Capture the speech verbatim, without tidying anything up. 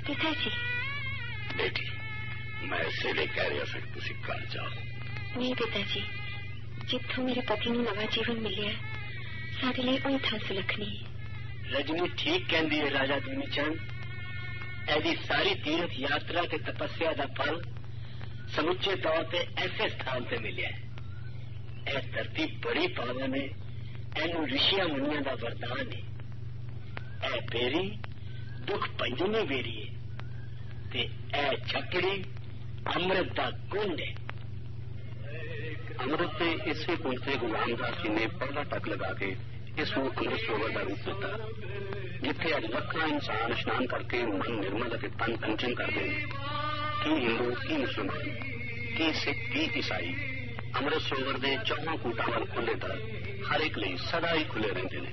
पिताजी बेटी मैं इसीलिए कह रहा था कि तुसी घर जाओ। नहीं पिताजी, जिथों मेरे पति नूं नवा जीवन मिलिया साडे लई ओही थां सुलखनी। रजनी ठीक कहंदी है राजा दुनीचंद, ऐसी सारी तीर्थ यात्रा के तपस्या का फल समुचे तौर पे ऐसे स्थान पे मिले। यह धरती बड़ी पावन है, एनू ऋषिया मुनिया का वरदान है। ए बेरी दुख पंजनी बेरी है ते ए छकड़ी अमृत का कुंड है। अमृत के इसे कुंड से गुरु रामदास जी ने पहला टक लगा के इसको अमृत सरोवर का रूप दिता, जिथे अज लखा इंसान स्नान करके मन निर्मल और तन पंचम करते हैं। की हिंदू, की मुसलमान, की सिख, की ईसाई अमृत सरोवर के चौहां कूटा वाल खुले तर हर एक लिए सदा ही खुले रहते हैं।